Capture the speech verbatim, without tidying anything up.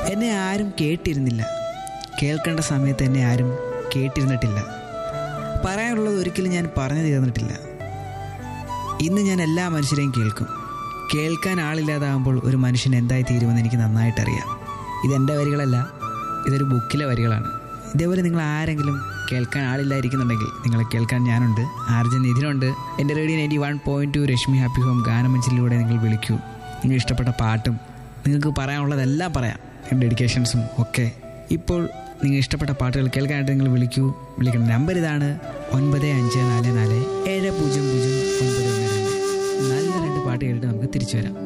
എന്നെ ആരും കേട്ടിരുന്നില്ല. കേൾക്കേണ്ട സമയത്ത് എന്നെ ആരും കേട്ടിരുന്നിട്ടില്ല. പറയാനുള്ളത് ഒരിക്കലും ഞാൻ പറഞ്ഞു തീർന്നിട്ടില്ല. ഇന്ന് ഞാൻ എല്ലാ മനുഷ്യരെയും കേൾക്കും. കേൾക്കാൻ ആളില്ലാതാകുമ്പോൾ ഒരു മനുഷ്യൻ എന്തായി തീരുമെന്ന് എനിക്ക് നന്നായിട്ടറിയാം. ഇതെൻ്റെ വരികളല്ല, ഇതൊരു ബുക്കിലെ വരികളാണ്. ഇതേപോലെ നിങ്ങൾ ആരെങ്കിലും കേൾക്കാൻ ആളില്ലായിരിക്കുന്നുണ്ടെങ്കിൽ നിങ്ങളെ കേൾക്കാൻ ഞാനുണ്ട്. ആർജൻ നിധിനുണ്ട്. എൻ്റെ radio ninety one point two Rashmi happy home ഗാനമഞ്ചലിലൂടെ നിങ്ങൾ വിളിക്കൂ. നിങ്ങൾ ഇഷ്ടപ്പെട്ട പാട്ടും നിങ്ങൾക്ക് പറയാനുള്ളതെല്ലാം പറയാം, ഡെഡിക്കേഷൻസും ഒക്കെ. ഇപ്പോൾ നിങ്ങൾ ഇഷ്ടപ്പെട്ട പാട്ടുകൾ കേൾക്കാനായിട്ട് നിങ്ങൾ വിളിക്കൂ. വിളിക്കുന്ന നമ്പർ ഇതാണ്: ഒൻപത് അഞ്ച് നാല് നാല് ഏഴ് പൂജ്യം പൂജ്യം ഒൻപത് ഒന്ന് രണ്ട്. നല്ല രണ്ട് പാട്ട് കേട്ടിട്ട് നമുക്ക് തിരിച്ചു വരാം.